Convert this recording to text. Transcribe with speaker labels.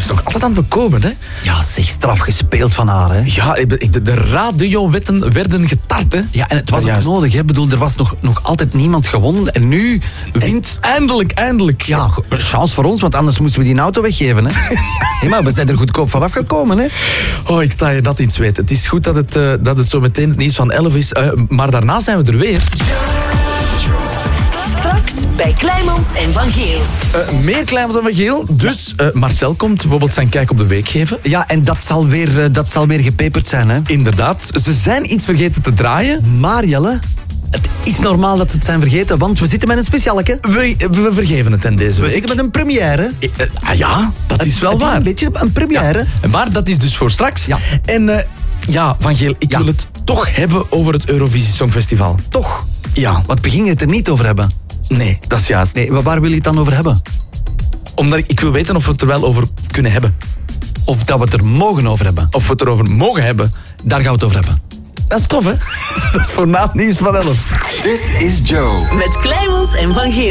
Speaker 1: nog altijd aan het bekomen, hè?
Speaker 2: Ja, zeg, straf gespeeld van haar, hè.
Speaker 1: Ja, de radiowetten werden getart, hè?
Speaker 2: Ja, en het was ook
Speaker 1: juist
Speaker 2: nodig, hè. Ik bedoel, er was nog altijd niemand gewonnen. En nu wint...
Speaker 1: Eindelijk.
Speaker 2: Ja, chance voor ons, want anders moesten we die auto weggeven, hè. Hey, maar we zijn er goedkoop vanaf gekomen, hè.
Speaker 1: Oh, ik sta je nat in het zweet. Het is goed dat het zo meteen het nieuws van 11 is. Maar daarna zijn we er weer.
Speaker 3: Straks bij Kleimans en Van Geel.
Speaker 1: Meer Kleimans en Van Geel. Dus Marcel komt bijvoorbeeld zijn kijk op de week geven.
Speaker 2: Ja, en dat zal weer gepeperd zijn, hè.
Speaker 1: Inderdaad. Ze zijn iets vergeten te draaien.
Speaker 2: Maar Jelle, het is normaal dat ze het zijn vergeten, want we zitten met een specialeke.
Speaker 1: We vergeven het in deze week.
Speaker 2: We zitten met een première.
Speaker 1: Ja, dat is wel
Speaker 2: het
Speaker 1: waar.
Speaker 2: is een beetje een première.
Speaker 1: Ja, maar dat is dus voor straks.
Speaker 2: Ja.
Speaker 1: En Van Geel, ik wil het toch hebben over het Eurovisie Songfestival.
Speaker 2: Toch?
Speaker 1: Ja.
Speaker 2: Want we gingen het er niet over hebben.
Speaker 1: Nee, dat is juist.
Speaker 2: Nee, waar wil je het dan over hebben?
Speaker 1: Omdat ik wil weten of we het er wel over kunnen hebben.
Speaker 2: Of dat we het er mogen over hebben.
Speaker 1: Of we het erover mogen hebben.
Speaker 2: Daar gaan we het over hebben.
Speaker 1: Dat is tof, hè? Dat is voor na het nieuws van 11.
Speaker 4: Dit is Joe.
Speaker 3: Met Kleimans en Van Geel.